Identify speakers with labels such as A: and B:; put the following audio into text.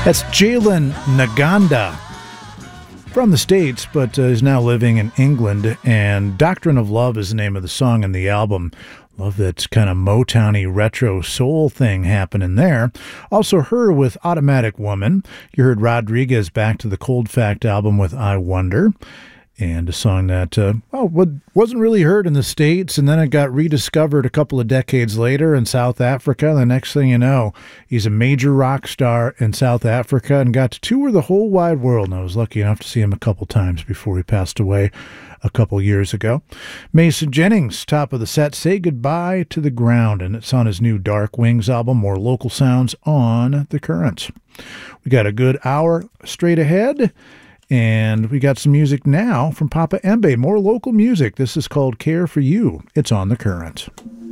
A: That's Jalen Naganda from the States, but is now living in England. And Doctrine of Love is the name of the song and the album. Love that kind of Motown-y retro soul thing happening there. Also Her with Automatic Woman. You heard Rodriguez Back to the Cold Fact album with I Wonder. And a song that wasn't really heard in the States, and then it got rediscovered a couple of decades later in South Africa. The next thing you know, he's a major rock star in South Africa and got to tour the whole wide world. And I was lucky enough to see him a couple times before he passed away a couple years ago. Mason Jennings, top of the set, Say Goodbye to the Ground, and it's on his new Dark Wings album, More Local Sounds on The Current. We got a good hour straight ahead. And we got some music now from Papa Embe, more local music. This is called Care for You. It's on The Current.